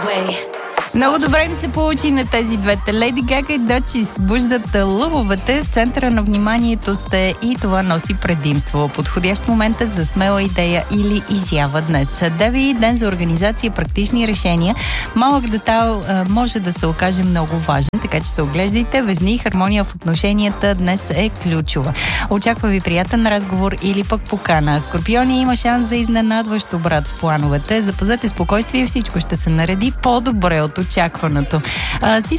Много добре им се получи на тези двете. Леди Гага и Дочи избуждат лъвовете. В центъра на вниманието сте и това носи предимство. Подходящ момент е за смела идея или изява днес. Деви ден за организация, практични решения. Малък детайл може да се окаже много важен, така че се оглеждайте. Везни, хармония в отношенията днес е ключова. Очаква ви приятен разговор или пък покана. Скорпиони, има шанс за изненадващ обрат в плановете. Запазете спокойствие и всичко ще се нареди по-добре от очакваното.